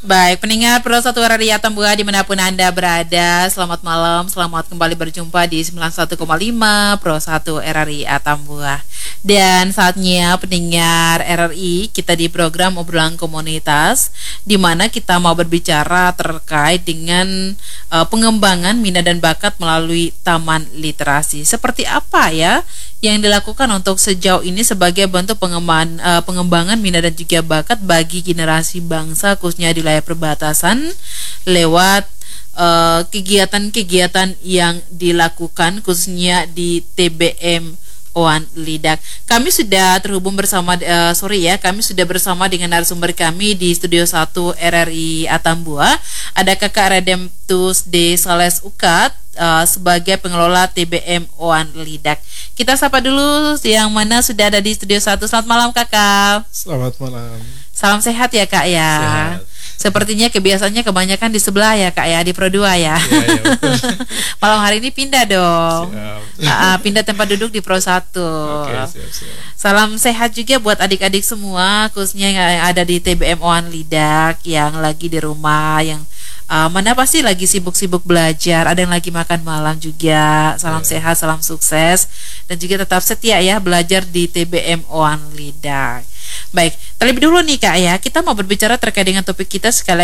Baik, pendengar Pro 1 Radio Tambua dimanapun Anda berada, selamat malam, selamat kembali berjumpa di 91,5 Pro 1 RRI Atambua. Dan saatnya pendengar RRI, kita di program obrolan komunitas, di mana kita mau berbicara terkait dengan pengembangan minat dan bakat melalui Taman Literasi. Seperti apa ya yang dilakukan untuk sejauh ini sebagai bentuk pengembangan minat dan juga bakat bagi generasi bangsa khususnya di wilayah perbatasan lewat kegiatan-kegiatan yang dilakukan khususnya di TBM Oan Lidak. Kami sudah terhubung bersama kami sudah bersama dengan narasumber kami di Studio 1 RRI Atambua. Ada Kakak Redemptus D. Sales Ukat sebagai pengelola TBM Oan Lidak. Kita sapa dulu yang mana sudah ada di Studio 1. Selamat malam Kakak. Selamat malam. Salam sehat ya Kak ya. Sehat. Sepertinya kebiasaannya kebanyakan di sebelah ya Kak ya, di Pro 2 ya. Iya, Malam hari ini pindah dong. Pindah tempat duduk di Pro 1. Oke, siap. Salam sehat juga buat adik-adik semua, khususnya yang ada di TBM Oan Lidak, yang lagi di rumah, yang mana pasti lagi sibuk-sibuk belajar, ada yang lagi makan malam juga. Salam sehat, salam sukses, dan juga tetap setia ya belajar di TBM Oan Lidak. Baik, terlebih dulu nih Kak ya, kita mau berbicara terkait dengan topik kita sekali